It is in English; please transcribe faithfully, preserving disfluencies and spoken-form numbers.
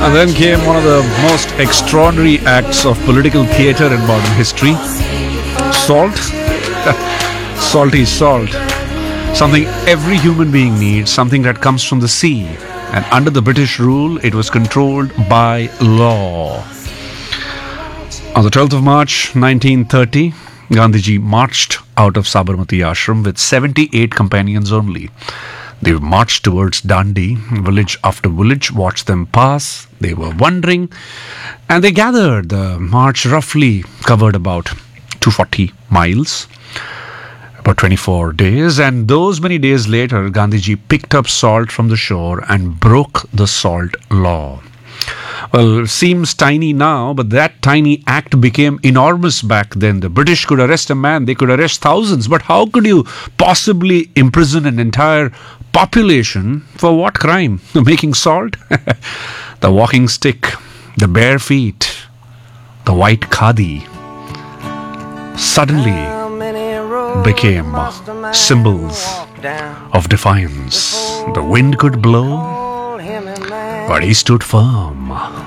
And then came one of the most extraordinary acts of political theatre in modern history. Salt. Salty salt. Something every human being needs, something that comes from the sea. And under the British rule, it was controlled by law. On the twelfth of March nineteen thirty, Gandhiji marched out of Sabarmati Ashram with seventy-eight companions only. They marched towards Dandi, village after village, watched them pass. They were wondering, and they gathered. The march roughly covered about two hundred forty miles, about twenty-four days. And those many days later, Gandhiji picked up salt from the shore and broke the salt law. Well, it seems tiny now, but that tiny act became enormous back then. The British could arrest a man, they could arrest thousands, but how could you possibly imprison an entire population for what crime? Making salt? The walking stick, the bare feet, the white khadi suddenly became symbols of defiance. The wind could blow, but he stood firm.